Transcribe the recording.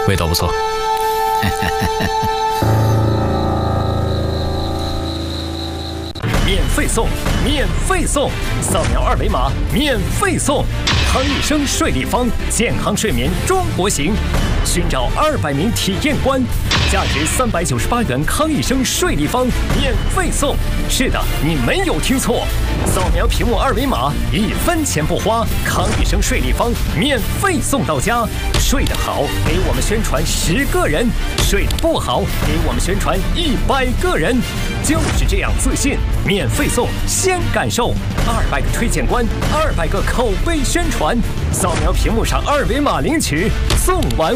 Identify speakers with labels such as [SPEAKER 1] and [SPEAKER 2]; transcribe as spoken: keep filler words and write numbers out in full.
[SPEAKER 1] 味道不错。
[SPEAKER 2] 免费送，免费送，扫描二维码免费送。康益生睡立方，健康睡眠中国行。寻找二百名体验官，价值三百九十八元康益生睡立方免费送。是的，你没有听错，扫描屏幕二维码，一分钱不花，康益生睡立方免费送到家。睡得好，给我们宣传十个人；睡得不好，给我们宣传一百个人。就是这样自信，免费送，先感受。二百个推荐官，二百个口碑宣传，扫描屏幕上二维码领取，送完。